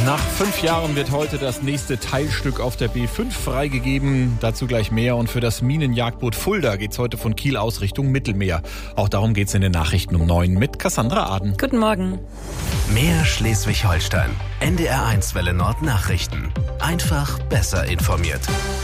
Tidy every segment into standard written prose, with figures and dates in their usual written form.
Nach 5 Jahren wird heute das nächste Teilstück auf der B5 freigegeben. Dazu gleich mehr. Und für das Minenjagdboot Fulda geht es heute von Kiel aus Richtung Mittelmeer. Auch darum geht es in den Nachrichten um 9 mit Cassandra Aden. Guten Morgen. Mehr Schleswig-Holstein. NDR1 Welle Nord Nachrichten. Einfach besser informiert.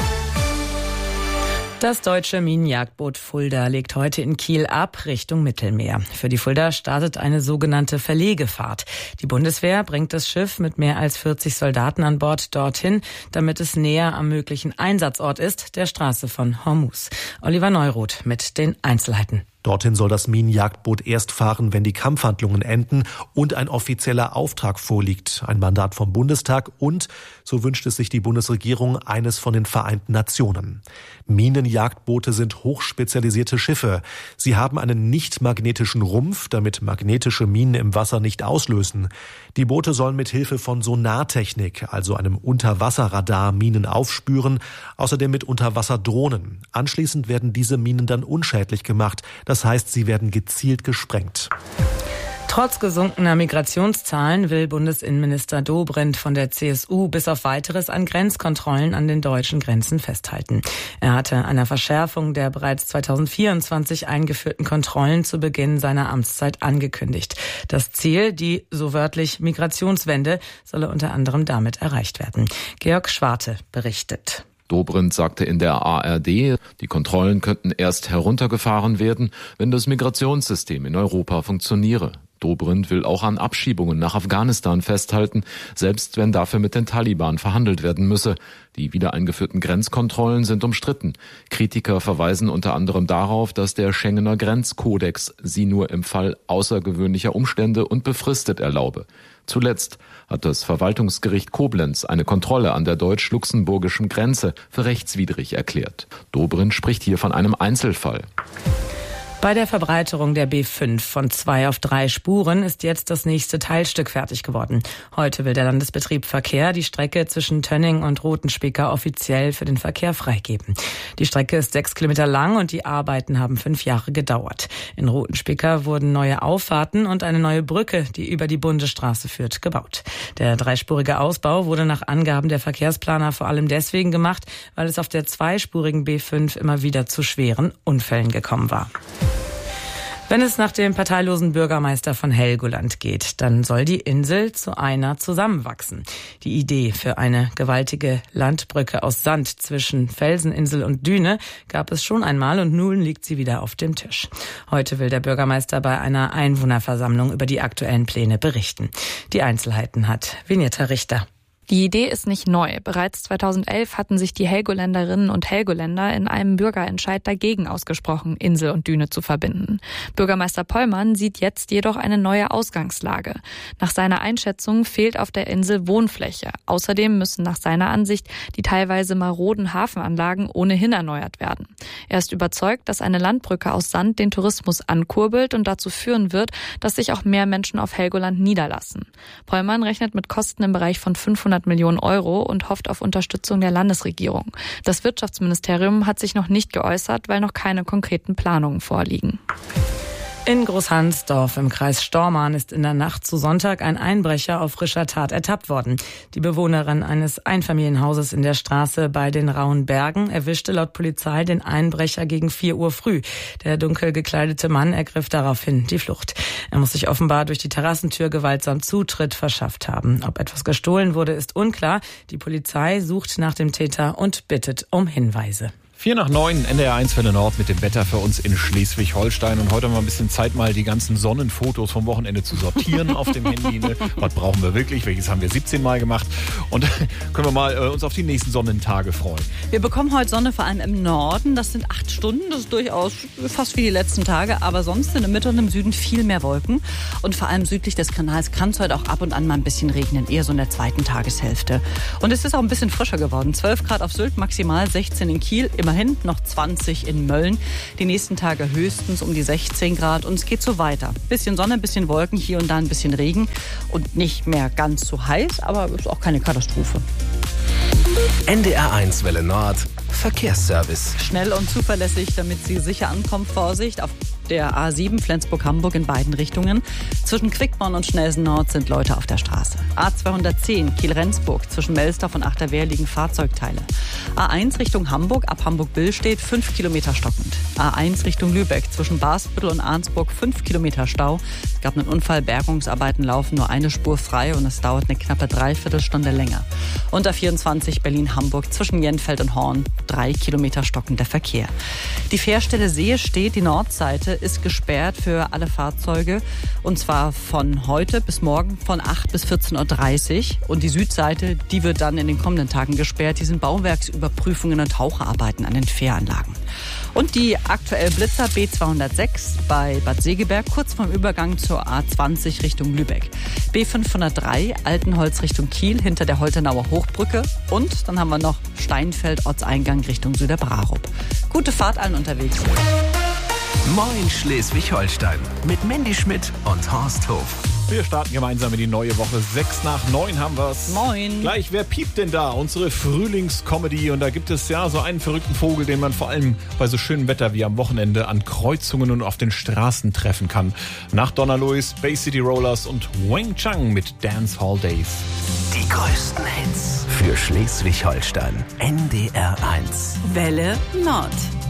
Das deutsche Minenjagdboot Fulda legt heute in Kiel ab Richtung Mittelmeer. Für die Fulda startet eine sogenannte Verlegefahrt. Die Bundeswehr bringt das Schiff mit mehr als 40 Soldaten an Bord dorthin, damit es näher am möglichen Einsatzort ist, der Straße von Hormuz. Oliver Neuroth mit den Einzelheiten. Dorthin soll das Minenjagdboot erst fahren, wenn die Kampfhandlungen enden und ein offizieller Auftrag vorliegt. Ein Mandat vom Bundestag und, so wünscht es sich die Bundesregierung, eines von den Vereinten Nationen. Minenjagdboote sind hochspezialisierte Schiffe. Sie haben einen nicht magnetischen Rumpf, damit magnetische Minen im Wasser nicht auslösen. Die Boote sollen mit Hilfe von Sonartechnik, also einem Unterwasserradar, Minen aufspüren, außerdem mit Unterwasserdrohnen. Anschließend werden diese Minen dann unschädlich gemacht. Das heißt, sie werden gezielt gesprengt. Trotz gesunkener Migrationszahlen will Bundesinnenminister Dobrindt von der CSU bis auf Weiteres an Grenzkontrollen an den deutschen Grenzen festhalten. Er hatte einer Verschärfung der bereits 2024 eingeführten Kontrollen zu Beginn seiner Amtszeit angekündigt. Das Ziel, die so wörtlich Migrationswende, solle unter anderem damit erreicht werden. Georg Schwarte berichtet. Dobrindt sagte in der ARD, die Kontrollen könnten erst heruntergefahren werden, wenn das Migrationssystem in Europa funktioniere. Dobrindt will auch an Abschiebungen nach Afghanistan festhalten, selbst wenn dafür mit den Taliban verhandelt werden müsse. Die wieder eingeführten Grenzkontrollen sind umstritten. Kritiker verweisen unter anderem darauf, dass der Schengener Grenzkodex sie nur im Fall außergewöhnlicher Umstände und befristet erlaube. Zuletzt hat das Verwaltungsgericht Koblenz eine Kontrolle an der deutsch-luxemburgischen Grenze für rechtswidrig erklärt. Dobrindt spricht hier von einem Einzelfall. Bei der Verbreiterung der B5 von 2 auf 3 Spuren ist jetzt das nächste Teilstück fertig geworden. Heute will der Landesbetrieb Verkehr die Strecke zwischen Tönning und Rothenspicker offiziell für den Verkehr freigeben. Die Strecke ist 6 Kilometer lang und die Arbeiten haben 5 Jahre gedauert. In Rothenspicker wurden neue Auffahrten und eine neue Brücke, die über die Bundesstraße führt, gebaut. Der dreispurige Ausbau wurde nach Angaben der Verkehrsplaner vor allem deswegen gemacht, weil es auf der zweispurigen B5 immer wieder zu schweren Unfällen gekommen war. Wenn es nach dem parteilosen Bürgermeister von Helgoland geht, dann soll die Insel zu einer zusammenwachsen. Die Idee für eine gewaltige Landbrücke aus Sand zwischen Felseninsel und Düne gab es schon einmal und nun liegt sie wieder auf dem Tisch. Heute will der Bürgermeister bei einer Einwohnerversammlung über die aktuellen Pläne berichten. Die Einzelheiten hat Vignetta Richter. Die Idee ist nicht neu. Bereits 2011 hatten sich die Helgoländerinnen und Helgoländer in einem Bürgerentscheid dagegen ausgesprochen, Insel und Düne zu verbinden. Bürgermeister Pollmann sieht jetzt jedoch eine neue Ausgangslage. Nach seiner Einschätzung fehlt auf der Insel Wohnfläche. Außerdem müssen nach seiner Ansicht die teilweise maroden Hafenanlagen ohnehin erneuert werden. Er ist überzeugt, dass eine Landbrücke aus Sand den Tourismus ankurbelt und dazu führen wird, dass sich auch mehr Menschen auf Helgoland niederlassen. Pollmann rechnet mit Kosten im Bereich von 500 Millionen Euro und hofft auf Unterstützung der Landesregierung. Das Wirtschaftsministerium hat sich noch nicht geäußert, weil noch keine konkreten Planungen vorliegen. In Großhansdorf im Kreis Stormarn ist in der Nacht zu Sonntag ein Einbrecher auf frischer Tat ertappt worden. Die Bewohnerin eines Einfamilienhauses in der Straße bei den Rauen Bergen erwischte laut Polizei den Einbrecher gegen 4 Uhr früh. Der dunkel gekleidete Mann ergriff daraufhin die Flucht. Er muss sich offenbar durch die Terrassentür gewaltsam Zutritt verschafft haben. Ob etwas gestohlen wurde, ist unklar. Die Polizei sucht nach dem Täter und bittet um Hinweise. 4 nach 9, NDR1 Welle Nord mit dem Wetter für uns in Schleswig-Holstein. Und heute haben wir ein bisschen Zeit, mal die ganzen Sonnenfotos vom Wochenende zu sortieren auf dem Handy. Ne? Was brauchen wir wirklich? Welches haben wir 17 Mal gemacht? Und können wir mal uns auf die nächsten Sonnentage freuen. Wir bekommen heute Sonne, vor allem im Norden. Das sind 8 Stunden. Das ist durchaus fast wie die letzten Tage. Aber sonst in der Mitte und im Süden viel mehr Wolken. Und vor allem südlich des Kanals kann es heute auch ab und an mal ein bisschen regnen. Eher so in der zweiten Tageshälfte. Und es ist auch ein bisschen frischer geworden. 12 Grad auf Sylt, maximal 16 in Kiel. Immerhin noch 20 in Mölln. Die nächsten Tage höchstens um die 16 Grad und es geht so weiter. Bisschen Sonne, bisschen Wolken, hier und da ein bisschen Regen und nicht mehr ganz so heiß, aber ist auch keine Katastrophe. NDR1 Welle Nord Verkehrsservice. Schnell und zuverlässig, damit Sie sicher ankommen. Vorsicht auf der A7 Flensburg-Hamburg in beiden Richtungen. Zwischen Quickborn und Schnelsen-Nord sind Leute auf der Straße. A210 Kiel-Rendsburg, zwischen Melsdorf und Achterwehr liegen Fahrzeugteile. A1 Richtung Hamburg, ab Hamburg-Billstedt 5 Kilometer stockend. A1 Richtung Lübeck, zwischen Basbüttel und Arnsburg 5 Kilometer Stau. Es gab einen Unfall, Bergungsarbeiten laufen nur eine Spur frei und es dauert eine knappe Dreiviertelstunde länger. Und A24 Berlin-Hamburg, zwischen Jenfeld und Horn 3 Kilometer stockender Verkehr. Die Fährstelle See steht, die Nordseite ist gesperrt für alle Fahrzeuge und zwar von heute bis morgen von 8 bis 14.30 Uhr. Und die Südseite, die wird dann in den kommenden Tagen gesperrt. Die sind Bauwerksüberprüfungen und Taucherarbeiten an den Fähranlagen. Und die aktuell Blitzer B206 bei Bad Segeberg, kurz vorm Übergang zur A20 Richtung Lübeck. B503 Altenholz Richtung Kiel hinter der Holtenauer Hochbrücke. Und dann haben wir noch Steinfeld Ortseingang Richtung Süderbrarup. Gute Fahrt allen unterwegs. Moin Schleswig-Holstein mit Mandy Schmidt und Horst Hof. Wir starten gemeinsam in die neue Woche. 8:06 haben wir's. Moin. Gleich, wer piept denn da? Unsere Frühlingscomedy. Und da gibt es ja so einen verrückten Vogel, den man vor allem bei so schönem Wetter wie am Wochenende an Kreuzungen und auf den Straßen treffen kann. Nach Donna Lewis, Bay City Rollers und Wang Chang mit Dance Hall Days. Die größten Hits für Schleswig-Holstein. NDR 1. Welle Nord.